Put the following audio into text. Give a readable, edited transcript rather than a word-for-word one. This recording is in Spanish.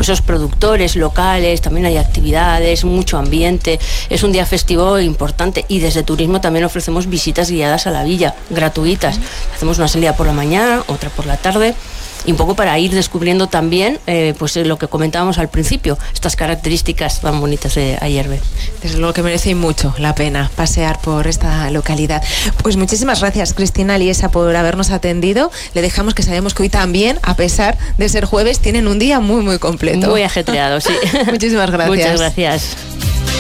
pues esos productores locales, también hay actividades, mucho ambiente, es un día festivo importante, y desde turismo también ofrecemos visitas guiadas a la villa, gratuitas. Hacemos una salida por la mañana, otra por la tarde, y un poco para ir descubriendo también pues lo que comentábamos al principio, estas características tan bonitas de Ayerbe. Desde luego que merece mucho la pena pasear por esta localidad. Pues muchísimas gracias, Cristina Liesa, por habernos atendido. Le dejamos, que sabemos que hoy también, a pesar de ser jueves, tienen un día muy, muy completo. Muy ajetreado, sí. Muchísimas gracias. Muchas gracias.